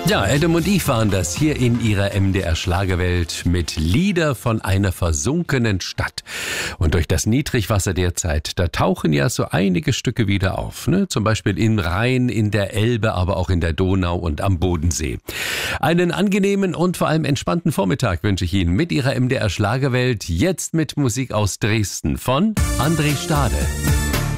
Ja, Adam und Eve waren das hier in ihrer MDR-Schlagerwelt mit Lieder von einer versunkenen Stadt. Und durch das Niedrigwasser derzeit, da tauchen ja so einige Stücke wieder auf, ne? Zum Beispiel im Rhein, in der Elbe, aber auch in der Donau und am Bodensee. Einen angenehmen und vor allem entspannten Vormittag wünsche ich Ihnen mit Ihrer MDR-Schlagerwelt, jetzt mit Musik aus Dresden von André Stade.